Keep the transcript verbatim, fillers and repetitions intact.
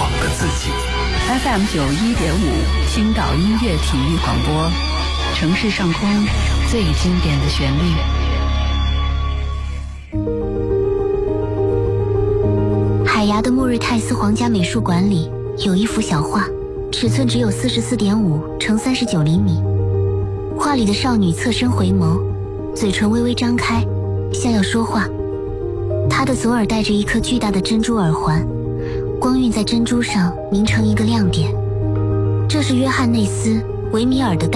往的自己。 F M 九一点五，青岛音乐体育广播，城市上空最经典的旋律。 海牙的穆瑞泰斯皇家美术馆里有一幅小画，尺寸只有 四十四点五乘三十九厘米。画里的少女侧身回眸，嘴唇微微张开，像要说话。她的左耳戴着一颗巨大的珍珠耳环，光晕在珍珠上凝成一个亮点。这是约翰内斯·维米尔的